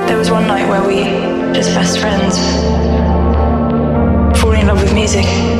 There was one night where we, just best friends, falling in love with music.